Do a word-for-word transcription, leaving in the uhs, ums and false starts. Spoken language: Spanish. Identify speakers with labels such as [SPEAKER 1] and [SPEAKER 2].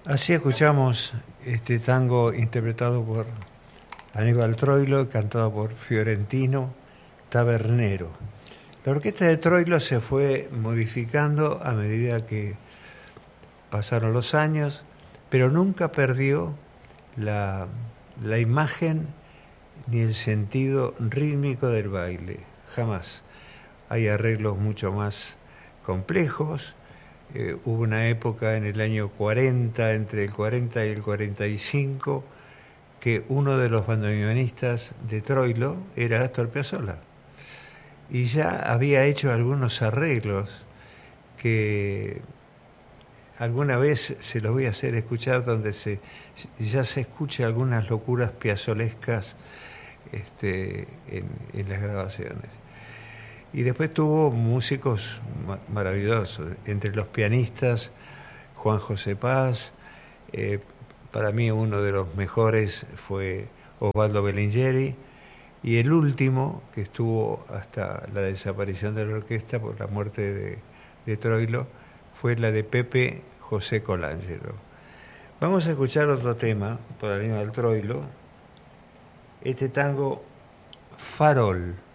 [SPEAKER 1] Así escuchamos este tango interpretado por Aníbal Troilo, cantado por Fiorentino Tabernero. La orquesta de Troilo se fue modificando a medida que pasaron los años, pero nunca perdió la, la imagen ni el sentido rítmico del baile, jamás. Hay arreglos mucho más complejos. Eh, hubo una época en el año cuarenta, entre el cuarenta y el cuarenta y cinco, que uno de los bandoneonistas de Troilo era Astor Piazzolla. Y ya había hecho algunos arreglos que alguna vez se los voy a hacer escuchar, donde se, ya se escucha algunas locuras piazzolescas este, en, en las grabaciones. Y después tuvo músicos ma- maravillosos, entre los pianistas Juan José Paz, eh, para mí uno de los mejores fue Osvaldo Belingeri, y el último, que estuvo hasta la desaparición de la orquesta por la muerte de, de Troilo, fue la de Pepe José Colangelo. Vamos a escuchar otro tema por Aníbal Troilo, este tango Farol.